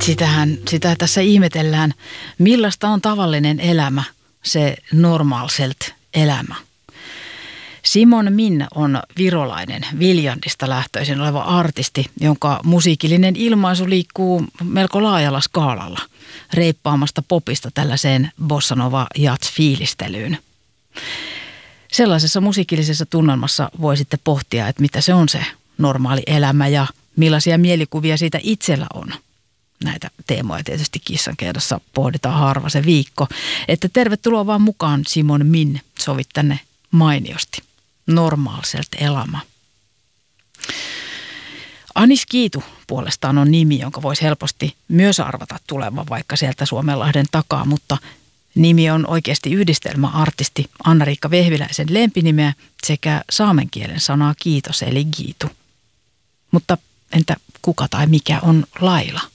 Sitä tässä ihmetellään, millaista on tavallinen elämä, se normalselt elämä. Simon Min on virolainen, Viljandista lähtöisin oleva artisti, jonka musiikillinen ilmaisu liikkuu melko laajalla skaalalla, reippaamasta popista tällaiseen bossanova jazz-fiilistelyyn. Sellaisessa musiikillisessa tunnelmassa voi sitten pohtia, että mitä se on se normaali elämä ja millaisia mielikuvia siitä itsellä on. Näitä teemoja tietysti Kissankeitossa pohditaan harva se viikko. Että tervetuloa vaan mukaan Simon Min, sovit tänne mainiosti. Normaalselt elämä. Anis Kiitu puolestaan on nimi, jonka voisi helposti myös arvata tulevan vaikka sieltä Suomenlahden takaa, mutta nimi on oikeasti yhdistelmä artisti Anna-Riikka Vehviläisen lempinimeä sekä saamen kielen sanaa kiitos eli Giitu. Mutta entä kuka tai mikä on Laila?